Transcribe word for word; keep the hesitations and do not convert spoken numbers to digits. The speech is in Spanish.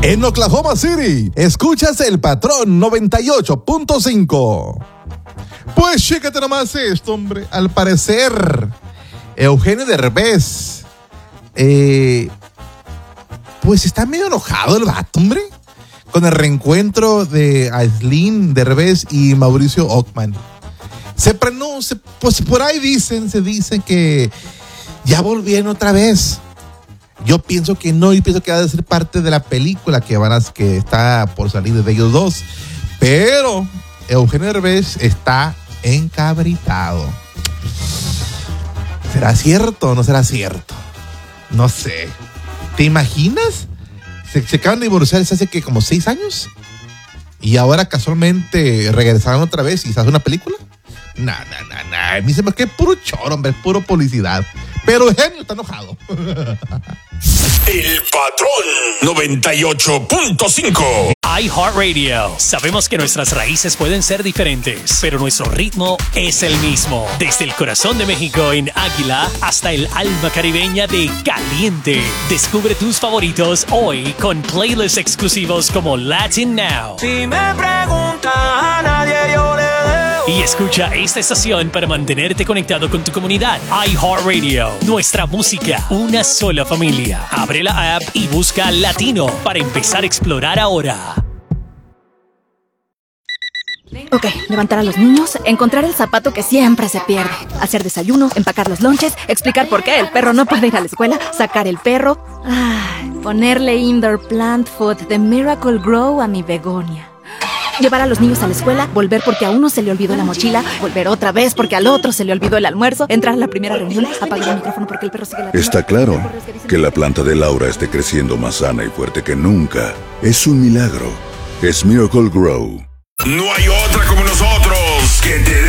En Oklahoma City, escuchas El Patrón noventa y ocho punto cinco. Pues chécate nomás esto, hombre. Al parecer, Eugenio Derbez, eh, pues está medio enojado el vato, hombre, con el reencuentro de Aislinn Derbez y Mauricio Ockman. Se pronuncia, pues por ahí dicen, se dicen que ya volvieron otra vez. Yo pienso que no, y pienso que va a ser parte de la película que van a, que está por salir de ellos dos. Pero Eugenio Derbez está encabritado. ¿Será cierto o no será cierto? No sé. ¿Te imaginas? Se, se acaban de divorciar hace que como seis años. Y ahora casualmente regresaron otra vez y se hace una película. No, no, no, no. A mí se me queda puro choro, hombre, puro publicidad. Pero Eugenio está enojado. El Patrón noventa y ocho punto cinco. iHeartRadio. Sabemos que nuestras raíces pueden ser diferentes, pero nuestro ritmo es el mismo. Desde el corazón de México en Águila hasta el alma caribeña de Caliente. Descubre tus favoritos hoy con playlists exclusivos como Latin Now. Si me preguntas a nadie yo le debo. Y escucha esta estación para mantenerte conectado con tu comunidad. iHeartRadio. Nuestra música, una sola familia. Abre la app y busca Latino para empezar a explorar ahora. Ok, levantar a los niños, encontrar el zapato que siempre se pierde, hacer desayuno, empacar los lonches, explicar por qué el perro no puede ir a la escuela, sacar el perro, ay, ponerle indoor plant food de Miracle Grow a mi begonia. Llevar a los niños a la escuela, volver porque a uno se le olvidó la mochila, volver otra vez porque al otro se le olvidó el almuerzo, entrar a la primera reunión, apagar el micrófono porque el perro sigue la... Está claro que la planta de Laura esté creciendo más sana y fuerte que nunca. Es un milagro. Es Miracle Grow. No hay otra como nosotros que te